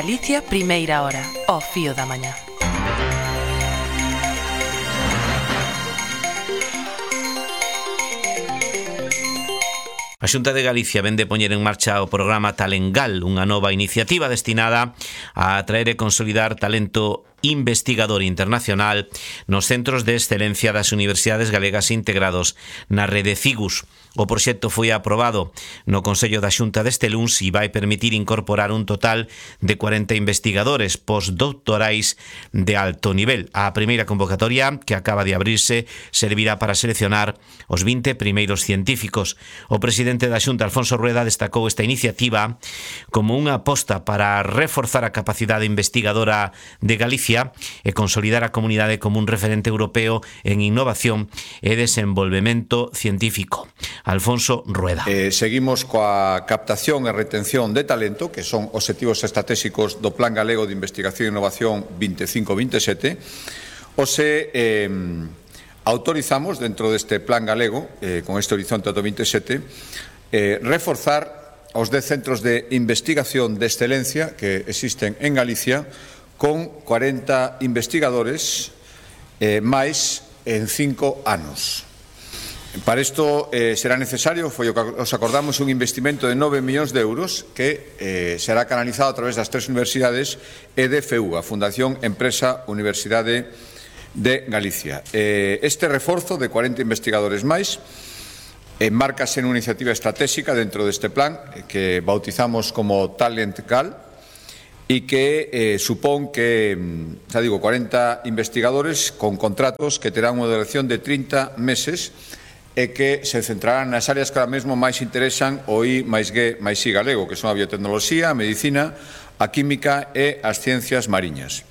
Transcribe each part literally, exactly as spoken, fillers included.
Galicia, primeira hora, ao fío da mañá. A Xunta de Galicia vén de poñer en marcha o programa Talengal, unha nova iniciativa destinada a atraer e consolidar talento investigador internacional nos centros de excelencia das universidades galegas integrados na rede CIGUS. O proxecto foi aprobado no Consello da Xunta deste luns e vai permitir incorporar un total de cuarenta investigadores postdoctorais de alto nivel. A primeira convocatoria, que acaba de abrirse, servirá para seleccionar os vinte primeiros científicos. O presidente da Xunta, Alfonso Rueda, destacou esta iniciativa como unha aposta para reforzar a capacidade investigadora de Galicia e consolidar a comunidade como un referente europeo en innovación e desenvolvemento científico. Alfonso Rueda. Eh, seguimos coa captación e retención de talento, que son obxectivos estratégicos do Plan Galego de Investigación e Innovación veinticinco veintisiete. O se eh, autorizamos dentro deste Plan Galego, eh, con este horizonte do veintisiete, eh, reforzar os dez centros de investigación de excelencia que existen en Galicia, con cuarenta investigadores eh, máis en cinco anos. Para isto eh, será necesario, foi o que os acordamos, un investimento de nove millóns de euros que eh, será canalizado a través das tres universidades e de F E U, a Fundación Empresa Universidade de Galicia. Eh, este reforzo de cuarenta investigadores máis enmárcase nunha iniciativa estratégica dentro deste plan que bautizamos como Talengal, e que eh, supón que, xa digo, cuarenta investigadores con contratos que terán unha duración de trinta meses e que se centrarán nas áreas que ahora mesmo máis interesan o I máis G máis I galego, que son a biotecnoloxía, a medicina, a química e as ciencias mariñas.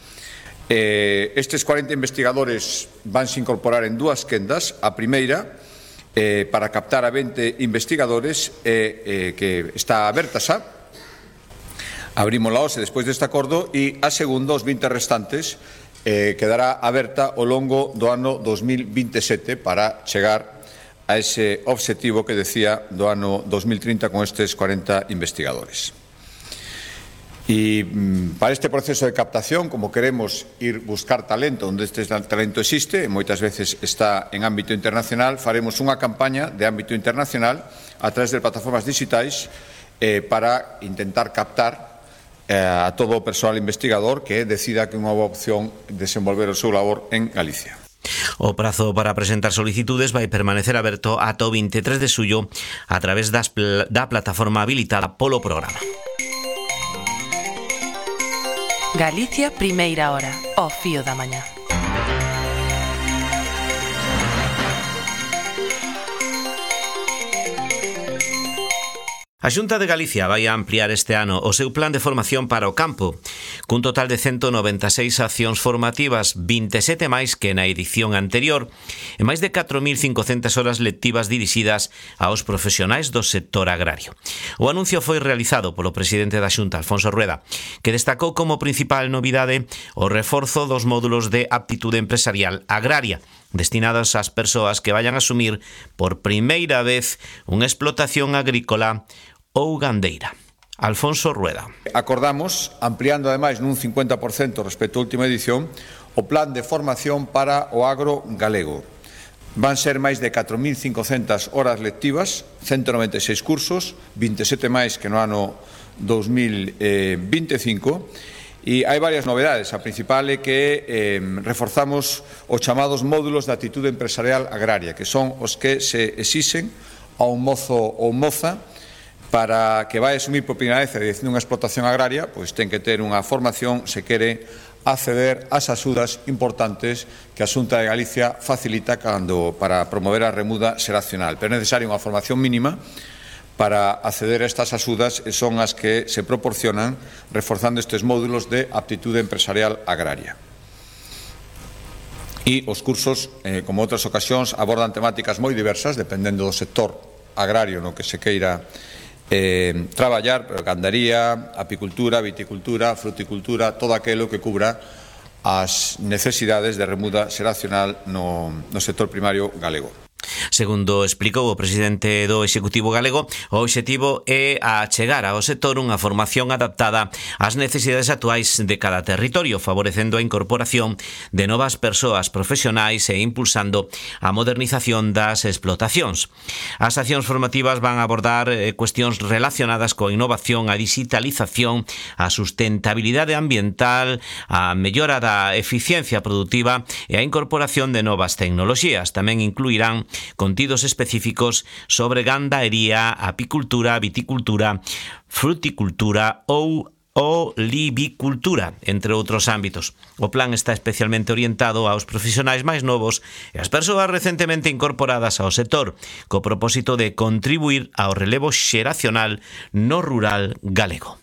Eh, estes cuarenta investigadores vanse incorporar en dúas quendas. A primeira, eh, para captar a vinte investigadores eh, eh, que está aberta xa, abrimos la hoxe despois deste acordo, e a segunda, os vinte restantes, eh, quedará aberta ao longo do ano dos mil veintisiete para chegar a ese obxectivo que decía do ano dos mil trinta con estes cuarenta investigadores. E mm, para este proceso de captación, como queremos ir buscar talento onde este talento existe, e moitas veces está en ámbito internacional, faremos unha campaña de ámbito internacional a través de plataformas digitais eh, para intentar captar a todo o persoal investigador que decida que é unha boa opción desenvolver o seu labor en Galicia. O prazo para presentar solicitudes vai permanecer aberto ata o veintitrés de xullo a través das pl- da plataforma habilitada polo programa. Galicia, primeira hora, ao fío da mañá. A Xunta de Galicia vai a ampliar este ano o seu plan de formación para o campo, cun total de ciento noventa e seis accións formativas, veintisiete máis que na edición anterior, e máis de catro mil cincocentas horas lectivas dirixidas aos profesionais do sector agrario. O anuncio foi realizado polo presidente da Xunta, Alfonso Rueda, que destacou como principal novidade o reforzo dos módulos de aptitude empresarial agraria, destinados ás persoas que vayan a asumir por primeira vez unha explotación agrícola ou gandeira. Alfonso Rueda. Acordamos, ampliando ademais nun cincuenta por cento respecto á última edición, o plan de formación para o agro galego. Van ser máis de catro mil cincocentas horas lectivas, ciento noventa e seis cursos, veintisiete máis que no ano dos mil veinticinco, e hai varias novedades. A principal é que eh, reforzamos os chamados módulos de actitude empresarial agraria, que son os que se exixen a un mozo ou moza para que vai asumir por primeira vez a dirección dunha explotación agraria, pois ten que ter unha formación se quere acceder ás axudas importantes que a Xunta de Galicia facilita cando, para promover a remuda xeracional. Pero é necesaria unha formación mínima para acceder a estas axudas, e son as que se proporcionan reforzando estes módulos de aptitude empresarial agraria. E os cursos, eh, como outras ocasións, abordan temáticas moi diversas, dependendo do sector agrario no que se queira eh, traballar, pero gandaría, apicultura, viticultura, fruticultura, todo aquelo que cubra as necesidades de remuda xeracional no, no sector primario galego. Segundo explicou o presidente do Executivo galego, o obxectivo é achegar ao sector unha formación adaptada ás necesidades actuais de cada territorio, favorecendo a incorporación de novas persoas profesionais e impulsando a modernización das explotacións. As accións formativas van a abordar cuestións relacionadas coa innovación, a digitalización, a sustentabilidade ambiental, a mellora da eficiencia productiva e a incorporación de novas tecnoloxías. Tamén incluirán contidos específicos sobre gandaería, apicultura, viticultura, fruticultura ou olivicultura, entre outros ámbitos. O plan está especialmente orientado aos profesionais máis novos e ás persoas recentemente incorporadas ao sector, co propósito de contribuir ao relevo xeracional no rural galego.